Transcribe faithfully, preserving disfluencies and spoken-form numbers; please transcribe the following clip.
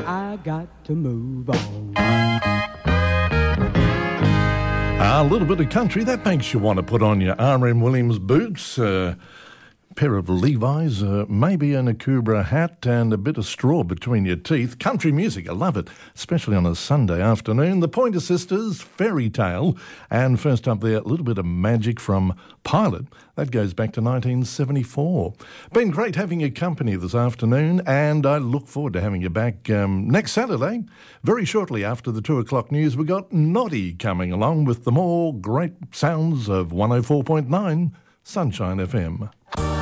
I got to move on. A little bit of country, that makes you want to put on your R M Williams boots, a pair of Levi's, uh, maybe an Akubra hat and a bit of straw between your teeth. Country music, I love it, especially on a Sunday afternoon. The Pointer Sisters, Fairy Tale, and first up there, a little bit of magic from Pilot. That goes back to nineteen seventy-four. Been great having your company this afternoon, and I look forward to having you back um, next Saturday. Very shortly after the two o'clock news, we got Noddy coming along with the more great sounds of one oh four point nine Sunshine F M.